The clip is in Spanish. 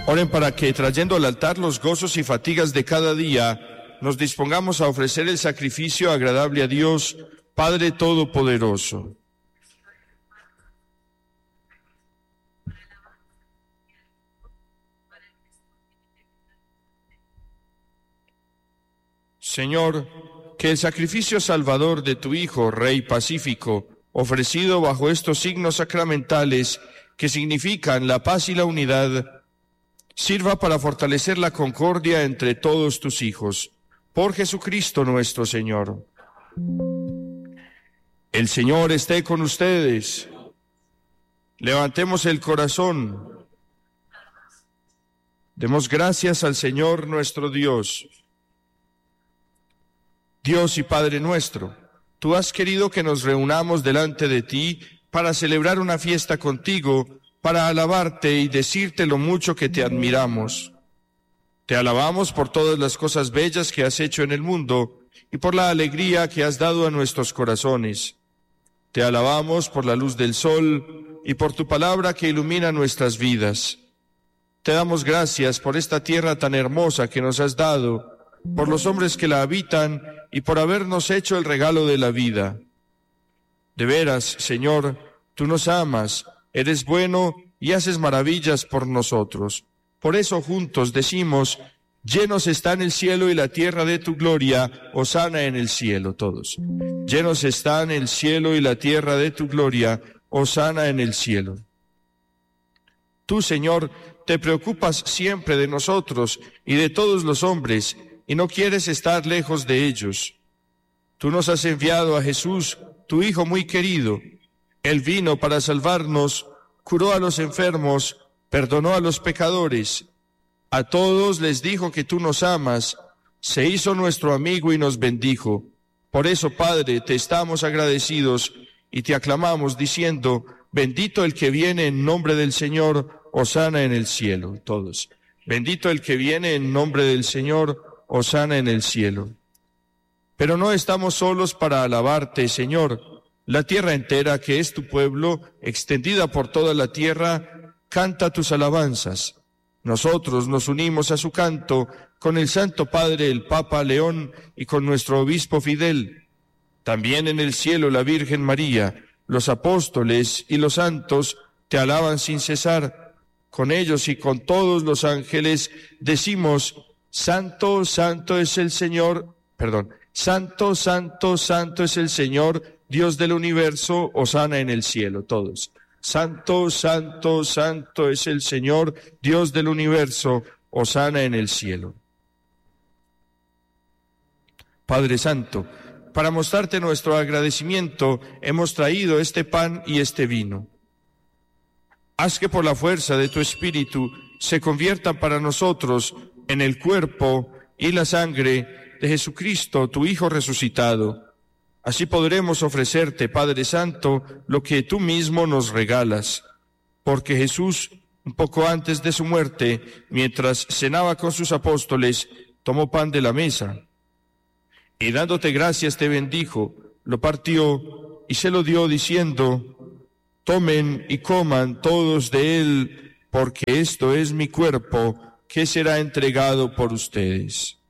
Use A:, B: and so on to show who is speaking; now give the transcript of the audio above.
A: Oren para que, trayendo al altar los gozos y fatigas de cada día, nos dispongamos a ofrecer el sacrificio agradable a Dios, Padre Todopoderoso. Señor, que el sacrificio salvador de tu Hijo, Rey pacífico, ofrecido bajo estos signos sacramentales que significan la paz y la unidad, sirva para fortalecer la concordia entre todos tus hijos. Por Jesucristo nuestro Señor. El Señor esté con ustedes. Levantemos el corazón. Demos gracias al Señor nuestro Dios. Dios y Padre nuestro, tú has querido que nos reunamos delante de ti para celebrar una fiesta contigo, para alabarte y decirte lo mucho que te admiramos. Te alabamos por todas las cosas bellas que has hecho en el mundo y por la alegría que has dado a nuestros corazones. Te alabamos por la luz del sol y por tu palabra que ilumina nuestras vidas. Te damos gracias por esta tierra tan hermosa que nos has dado, por los hombres que la habitan y por habernos hecho el regalo de la vida. De veras, Señor, tú nos amas, eres bueno y haces maravillas por nosotros. Por eso juntos decimos: llenos están el cielo y la tierra de tu gloria, hosana en el cielo, todos. Llenos están el cielo y la tierra de tu gloria, hosana en el cielo. Tú, Señor, te preocupas siempre de nosotros y de todos los hombres, y no quieres estar lejos de ellos. Tú nos has enviado a Jesús, tu Hijo muy querido. Él vino para salvarnos, curó a los enfermos, perdonó a los pecadores. A todos les dijo que tú nos amas, se hizo nuestro amigo y nos bendijo. Por eso, Padre, te estamos agradecidos y te aclamamos diciendo: bendito el que viene en nombre del Señor, hosana en el cielo. Todos. Bendito el que viene en nombre del Señor, hosana en el cielo. Pero no estamos solos para alabarte, Señor. La tierra entera, que es tu pueblo, extendida por toda la tierra, canta tus alabanzas. Nosotros nos unimos a su canto con el Santo Padre, el Papa León, y con nuestro obispo Fidel. También en el cielo la Virgen María, los apóstoles y los santos te alaban sin cesar. Con ellos y con todos los ángeles decimos: Santo, santo es el Señor, Santo, santo, santo es el Señor, Dios del universo, hosana en el cielo, todos. Santo, santo, santo es el Señor, Dios del universo, hosana en el cielo. Padre Santo, para mostrarte nuestro agradecimiento, hemos traído este pan y este vino. Haz que por la fuerza de tu Espíritu se conviertan para nosotros en el cuerpo y la sangre de Jesucristo, tu Hijo resucitado. Así podremos ofrecerte, Padre Santo, lo que tú mismo nos regalas. Porque Jesús, un poco antes de su muerte, mientras cenaba con sus apóstoles, tomó pan de la mesa y dándote gracias te bendijo, lo partió y se lo dio diciendo: tomen y coman todos de él, porque esto es mi cuerpo, que será entregado por ustedes.